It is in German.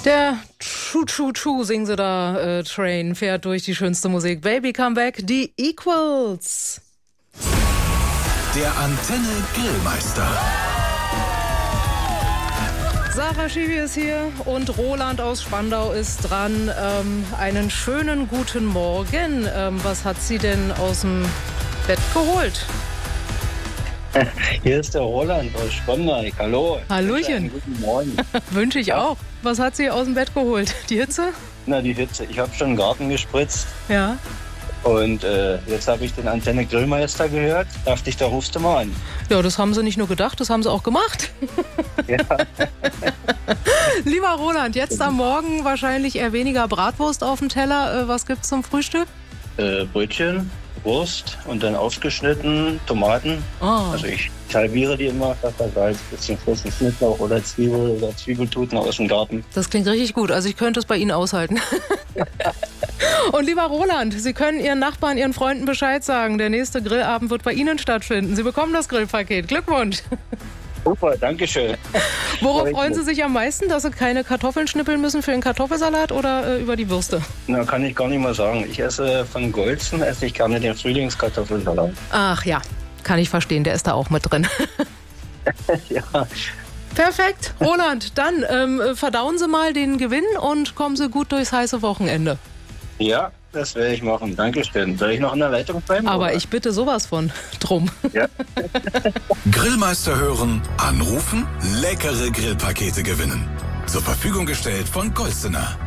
Der Choo-Choo-Choo, singen sie da, Train fährt durch die schönste Musik. Baby Come Back, die Equals. Der Antenne Grillmeister. Sarah Schiwi ist hier und Roland aus Spandau ist dran. Einen schönen guten Morgen. Was hat sie denn aus dem Bett geholt? Hier ist der Roland aus Spandau. Hallo. Hallöchen. Guten Morgen. Wünsche ich auch. Was hat sie aus dem Bett geholt? Die Hitze? Na, die Hitze. Ich habe schon einen Garten gespritzt. Ja. Und jetzt habe ich den Antenne Grillmeister gehört. Dachte ich, da rufst du mal an. Ja, das haben sie nicht nur gedacht, das haben sie auch gemacht. Ja. Lieber Roland, jetzt am Morgen wahrscheinlich eher weniger Bratwurst auf dem Teller. Was gibt's zum Frühstück? Brötchen, Wurst und dann aufgeschnitten, Tomaten. Oh. Also ich halbiere die immer, Salz, bisschen frischen Schnittlauch oder Zwiebel oder Zwiebeltuten aus dem Garten. Das klingt richtig gut. Also ich könnte es bei Ihnen aushalten. Und lieber Roland, Sie können Ihren Nachbarn, Ihren Freunden Bescheid sagen. Der nächste Grillabend wird bei Ihnen stattfinden. Sie bekommen das Grillpaket. Glückwunsch. Super, danke schön. Worauf freuen Sie sich am meisten? Dass Sie keine Kartoffeln schnippeln müssen für den Kartoffelsalat oder über die Würste? Na, kann ich gar nicht mal sagen. Ich esse von Golzen, esse ich gerne den Frühlingskartoffelsalat. Ach ja, kann ich verstehen. Der ist da auch mit drin. Ja. Perfekt. Roland, dann verdauen Sie mal den Gewinn und kommen Sie gut durchs heiße Wochenende. Ja, das werde ich machen. Dankeschön. Soll ich noch in der Leitung bleiben? Aber oder? ich bitte sowas von drum. Ja. Grillmeister hören, anrufen, leckere Grillpakete gewinnen. Zur Verfügung gestellt von Golzener.